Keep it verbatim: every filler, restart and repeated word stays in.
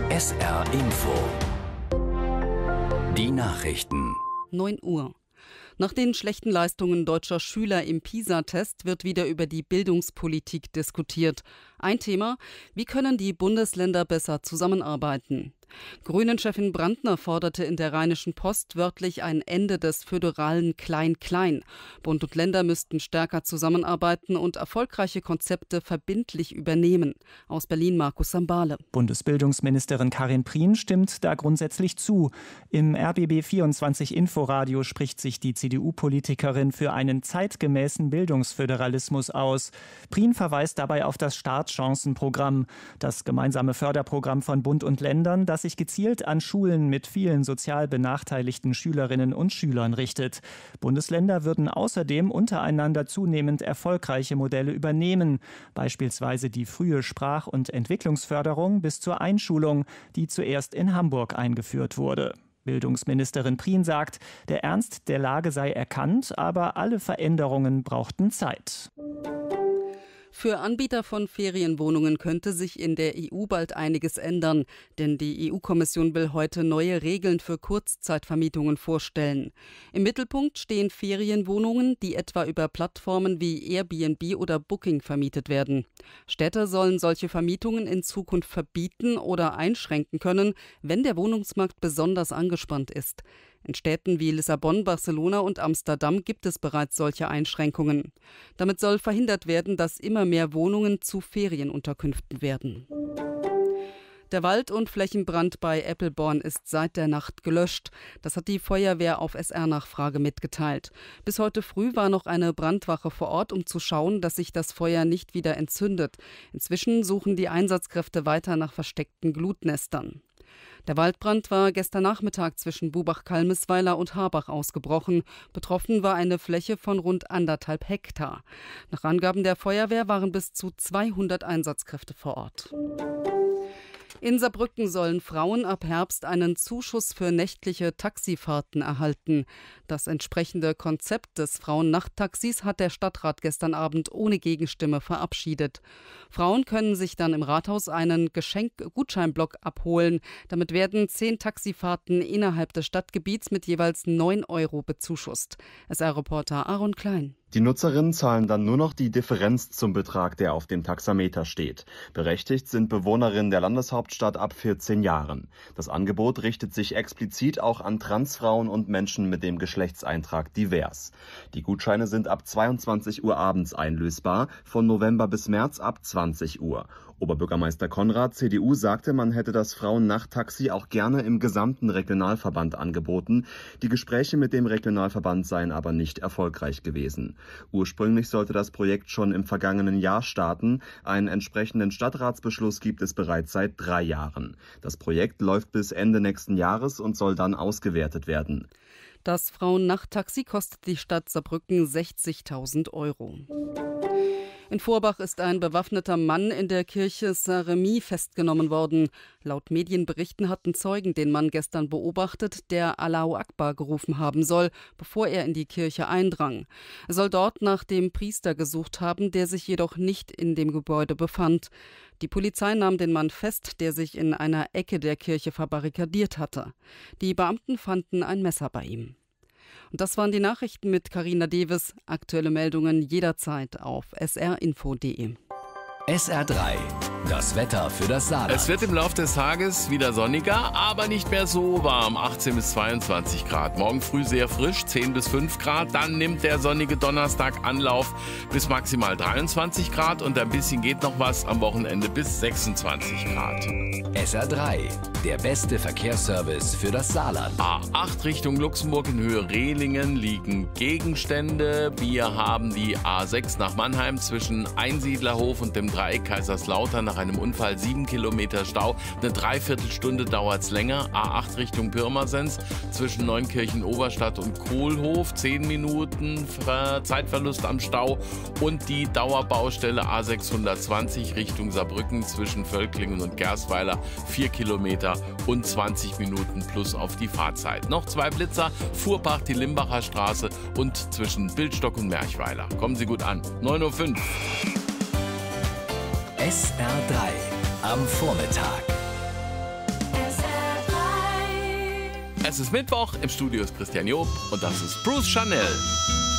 S R Info. Die Nachrichten. neun Uhr. Nach den schlechten Leistungen deutscher Schüler im PISA-Test wird wieder über die Bildungspolitik diskutiert. Ein Thema: Wie können die Bundesländer besser zusammenarbeiten? Grünen-Chefin Brandner forderte in der Rheinischen Post wörtlich ein Ende des föderalen Klein-Klein. Bund und Länder müssten stärker zusammenarbeiten und erfolgreiche Konzepte verbindlich übernehmen. Aus Berlin Markus Sambale. Bundesbildungsministerin Karin Prien stimmt da grundsätzlich zu. Im R B B vierundzwanzig Inforadio spricht sich die C D U-Politikerin für einen zeitgemäßen Bildungsföderalismus aus. Prien verweist dabei auf das Startchancenprogramm, das gemeinsame Förderprogramm von Bund und Ländern, das sich gezielt an Schulen mit vielen sozial benachteiligten Schülerinnen und Schülern richtet. Bundesländer würden außerdem untereinander zunehmend erfolgreiche Modelle übernehmen, beispielsweise die frühe Sprach- und Entwicklungsförderung bis zur Einschulung, die zuerst in Hamburg eingeführt wurde. Bildungsministerin Prien sagt, der Ernst der Lage sei erkannt, aber alle Veränderungen brauchten Zeit. Für Anbieter von Ferienwohnungen könnte sich in der E U bald einiges ändern, denn die E U-Kommission will heute neue Regeln für Kurzzeitvermietungen vorstellen. Im Mittelpunkt stehen Ferienwohnungen, die etwa über Plattformen wie Airbnb oder Booking vermietet werden. Städte sollen solche Vermietungen in Zukunft verbieten oder einschränken können, wenn der Wohnungsmarkt besonders angespannt ist. In Städten wie Lissabon, Barcelona und Amsterdam gibt es bereits solche Einschränkungen. Damit soll verhindert werden, dass immer mehr Wohnungen zu Ferienunterkünften werden. Der Wald- und Flächenbrand bei Eppelborn ist seit der Nacht gelöscht. Das hat die Feuerwehr auf S R-Nachfrage mitgeteilt. Bis heute früh war noch eine Brandwache vor Ort, um zu schauen, dass sich das Feuer nicht wieder entzündet. Inzwischen suchen die Einsatzkräfte weiter nach versteckten Glutnestern. Der Waldbrand war gestern Nachmittag zwischen Bubach-Kalmisweiler und Harbach ausgebrochen. Betroffen war eine Fläche von rund anderthalb Hektar. Nach Angaben der Feuerwehr waren bis zu zweihundert Einsatzkräfte vor Ort. In Saarbrücken sollen Frauen ab Herbst einen Zuschuss für nächtliche Taxifahrten erhalten. Das entsprechende Konzept des Frauen-Nacht-Taxis hat der Stadtrat gestern Abend ohne Gegenstimme verabschiedet. Frauen können sich dann im Rathaus einen Geschenk-Gutscheinblock abholen. Damit werden zehn Taxifahrten innerhalb des Stadtgebiets mit jeweils neun Euro bezuschusst. S R-Reporter Aaron Klein. Die Nutzerinnen zahlen dann nur noch die Differenz zum Betrag, der auf dem Taxameter steht. Berechtigt sind Bewohnerinnen der Landeshauptstadt ab vierzehn Jahren. Das Angebot richtet sich explizit auch an Transfrauen und Menschen mit dem Geschlechtseintrag divers. Die Gutscheine sind ab zweiundzwanzig Uhr abends einlösbar, von November bis März ab zwanzig Uhr. Oberbürgermeister Konrad, C D U, sagte, man hätte das Frauen-Nacht-Taxi auch gerne im gesamten Regionalverband angeboten. Die Gespräche mit dem Regionalverband seien aber nicht erfolgreich gewesen. Ursprünglich sollte das Projekt schon im vergangenen Jahr starten. Einen entsprechenden Stadtratsbeschluss gibt es bereits seit drei Jahren. Das Projekt läuft bis Ende nächsten Jahres und soll dann ausgewertet werden. Das Frauen-Nacht-Taxi kostet die Stadt Saarbrücken sechzigtausend Euro. In Vorbach ist ein bewaffneter Mann in der Kirche Saint-Remy festgenommen worden. Laut Medienberichten hatten Zeugen den Mann gestern beobachtet, der Allahu Akbar gerufen haben soll, bevor er in die Kirche eindrang. Er soll dort nach dem Priester gesucht haben, der sich jedoch nicht in dem Gebäude befand. Die Polizei nahm den Mann fest, der sich in einer Ecke der Kirche verbarrikadiert hatte. Die Beamten fanden ein Messer bei ihm. Und das waren die Nachrichten mit Carina Deves. Aktuelle Meldungen jederzeit auf s r info punkt d e. S R drei, das Wetter für das Saarland. Es wird im Laufe des Tages wieder sonniger, aber nicht mehr so warm. achtzehn bis zweiundzwanzig Grad. Morgen früh sehr frisch, zehn bis fünf Grad. Dann nimmt der sonnige Donnerstag Anlauf bis maximal dreiundzwanzig Grad. Und ein bisschen geht noch was am Wochenende bis sechsundzwanzig Grad. S R drei, der beste Verkehrsservice für das Saarland. A acht Richtung Luxemburg in Höhe Rehlingen liegen Gegenstände. Wir haben die A sechs nach Mannheim zwischen Einsiedlerhof und dem Dreieck Kaiserslautern nach einem Unfall sieben Kilometer Stau. Eine Dreiviertelstunde dauert es länger. A acht Richtung Pirmasens zwischen Neunkirchen Oberstadt und Kohlhof. zehn Minuten Zeitverlust am Stau. Und die Dauerbaustelle A sechshundertzwanzig Richtung Saarbrücken zwischen Völklingen und Gerstweiler. vier Kilometer und zwanzig Minuten plus auf die Fahrzeit. Noch zwei Blitzer. Fuhrpark die Limbacher Straße und zwischen Bildstock und Merchweiler. Kommen Sie gut an. neun Uhr fünf. S R drei am Vormittag. Es ist Mittwoch, im Studio ist Christian Job und das ist Bruce Chanel.